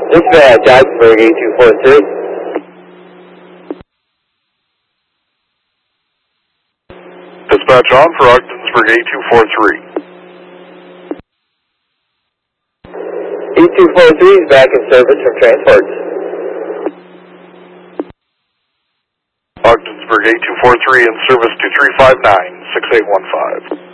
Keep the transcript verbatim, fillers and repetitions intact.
Dispatch, Ogdensburg eight two four three. Dispatch on for Ogdensburg eight two four three. eight two four three is back in service from transports. Ogdensburg eight two four three in service two three five nine, six eight one five.